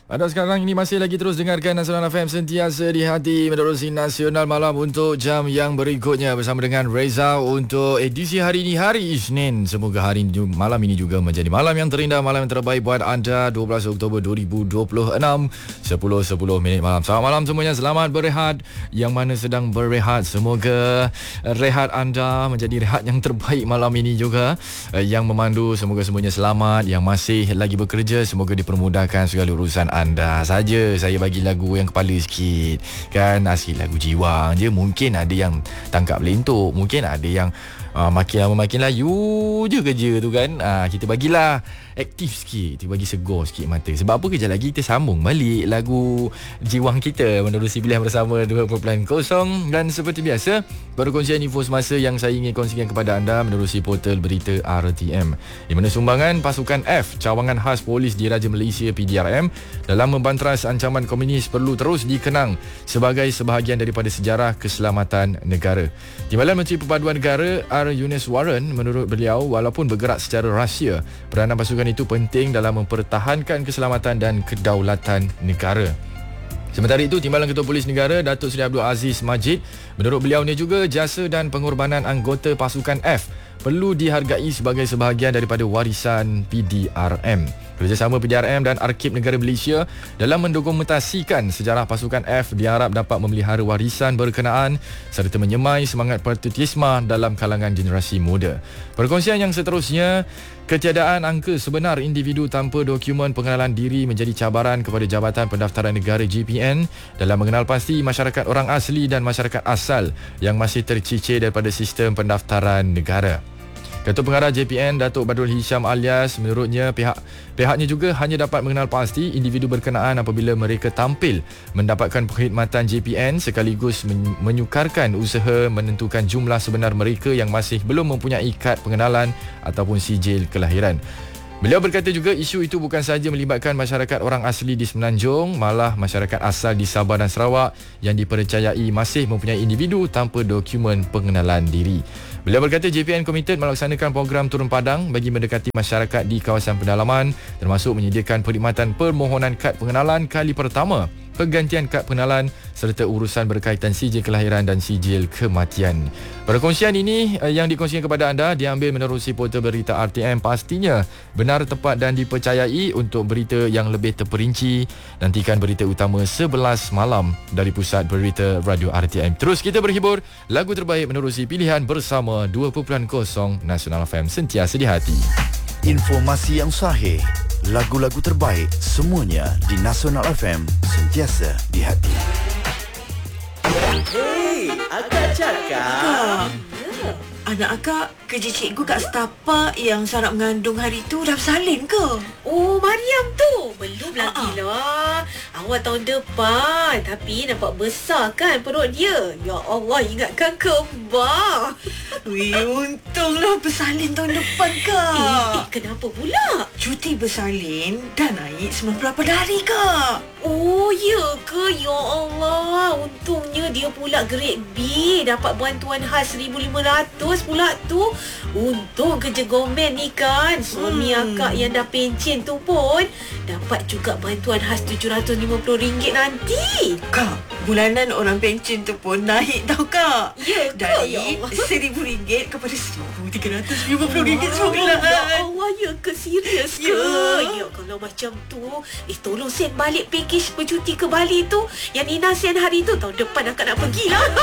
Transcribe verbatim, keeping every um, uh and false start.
Pada sekarang ini masih lagi terus dengarkan Nasional F M sentiasa di hati menerusi Nasional Malam untuk jam yang berikutnya bersama dengan Reza untuk edisi hari ini, hari Isnin. Semoga hari ini, malam ini juga menjadi malam yang terindah, malam yang terbaik buat anda. dua belas Oktober dua ribu dua puluh enam, sepuluh sepuluh minit malam. Selamat malam semuanya, selamat berehat. Yang mana sedang berehat, semoga rehat anda menjadi rehat yang terbaik malam ini juga. Yang memandu, semoga semuanya selamat. Yang masih lagi bekerja, semoga dipermudahkan segala urusan anda saja. Saya bagi lagu yang kepala sikit, kan, asli lagu jiwang je. Mungkin ada yang tangkap lentok, mungkin ada yang uh, makin lama makin layu je kerja tu kan. uh, Kita bagilah aktif sikit, kita bagi segar sikit mata. Sebab apa, kejap lagi kita sambung balik lagu jiwang kita menerusi pilihan bersama dua perpuluhan kosong. Dan seperti biasa, perkongsian info semasa yang saya ingin kongsikan kepada anda menerusi portal berita R T M, di mana sumbangan pasukan F, cawangan khas polis diraja Malaysia P D R M, dalam membanteras ancaman komunis perlu terus dikenang sebagai sebahagian daripada sejarah keselamatan negara. Timbalan Menteri Perpaduan Negara R. Eunice Warren, menurut beliau, walaupun bergerak secara rahsia, peranan pasukan itu penting dalam mempertahankan keselamatan dan kedaulatan negara. Sementara itu, Timbalan Ketua Polis Negara Datuk Seri Abdul Aziz Majid, menurut beliau ni juga, jasa dan pengorbanan anggota pasukan F perlu dihargai sebagai sebahagian daripada warisan P D R M. Kerjasama P D R M dan Arkib Negara Malaysia dalam mendokumentasikan sejarah pasukan F diharap dapat memelihara warisan berkenaan serta menyemai semangat patriotisme dalam kalangan generasi muda. Perkongsian yang seterusnya, ketiadaan angka sebenar individu tanpa dokumen pengenalan diri menjadi cabaran kepada Jabatan Pendaftaran Negara J P N dalam mengenal pasti masyarakat orang asli dan masyarakat asal yang masih tercicir daripada sistem pendaftaran negara. Ketua Pengarah J P N Datuk Badrul Hisham alias, menurutnya pihak pihaknya juga hanya dapat mengenal pasti individu berkenaan apabila mereka tampil mendapatkan perkhidmatan J P N sekaligus menyukarkan usaha menentukan jumlah sebenar mereka yang masih belum mempunyai kad pengenalan ataupun sijil kelahiran. Beliau berkata juga isu itu bukan sahaja melibatkan masyarakat orang asli di Semenanjung, malah masyarakat asal di Sabah dan Sarawak yang dipercayai masih mempunyai individu tanpa dokumen pengenalan diri. Beliau berkata J P N komited melaksanakan program turun padang bagi mendekati masyarakat di kawasan pedalaman, termasuk menyediakan perkhidmatan permohonan kad pengenalan kali pertama, pergantian kad pengenalan serta urusan berkaitan sijil kelahiran dan sijil kematian. Perkongsian ini eh, yang dikongsikan kepada anda diambil menerusi portal berita R T M, pastinya benar, tepat dan dipercayai. Untuk berita yang lebih terperinci, nantikan berita utama sebelas malam dari Pusat Berita Radio R T M. Terus kita berhibur, lagu terbaik menerusi pilihan bersama dua perpuluhan kosong Nasional F M sentiasa di hati. Informasi yang sahih, lagu-lagu terbaik, semuanya di Nasional F M sentiasa di hati. Hei, akak cakap. Ya. Anak akak kerja cikgu kat setapak yang syarat mengandung hari tu dah bersalin ke? Oh, Mariam tu. Belum lagi Ha-ha. lah. Awal tahun depan. Tapi nampak besar kan perut dia. Ya Allah, ingatkan kembar. Wih, untunglah bersalin tahun depan, Eh, Kak. eh, kenapa pula? Cuti bersalin dah naik sembilan puluh lapan hari, Kak. Oh, ya ke? Ya Allah. Untungnya dia pula grade B. Dapat bantuan khas seribu lima ratus pula tu. Untung kerja gomen ni kan. Suami Hmm. akak yang dah pencen tu pun dapat juga bantuan khas tujuh ratus lima puluh ringgit nanti. Kak, bulanan orang pencen tu pun naik tau, Kak. Ya ke? Dari Ya Allah. seribu ringgit kepada seribu tiga ratus lima puluh ringgit sebulan. Ya Allah, ya ke? Serius ke? Ya. Ya, kalau macam tu, eh tolong send balik package bercuti ke Bali tu. Yang Nina send hari tu, tahun depan akak nak pergi lah.